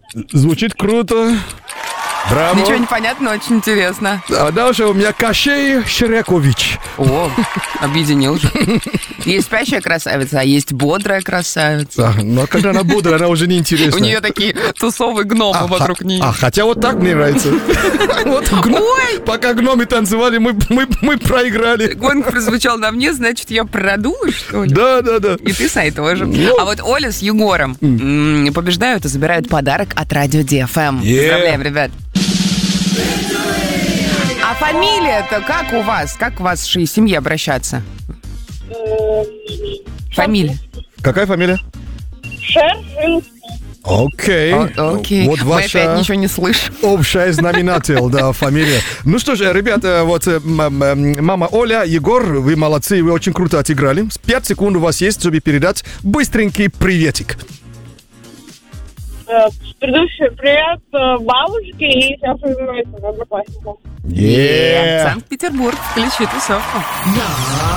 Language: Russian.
Звучит круто. Браво. Ничего не понятно, очень интересно. А дальше у меня Кощей Шрекович. О, объединил же. Есть спящая красавица, а есть бодрая красавица. Но когда она бодрая, она уже неинтересна. У нее такие тусовые гномы вокруг нее. Хотя вот так мне нравится. Ой! Пока гномы танцевали, мы проиграли. Гонг прозвучал на мне, значит, я продула, что ли? Да. И ты, Сай, тоже. А вот Оля с Егором побеждают и забирают подарок от Радио DFM. Поздравляем, ребят. А фамилия-то как у вас? Как к вашей семье обращаться? Фамилия. Какая фамилия? Шершинский. Окей. Вот Мы ваша опять ничего не слышим. общая знаменатель, да, фамилия. Ну что ж, ребята, вот мама Оля, Егор, вы молодцы, вы очень круто отыграли. 5 секунд у вас есть, чтобы передать быстренький приветик. Предыдущий привет бабушке и всем своим одноклассникам. Yeah. Санкт-Петербург, включи тусовку.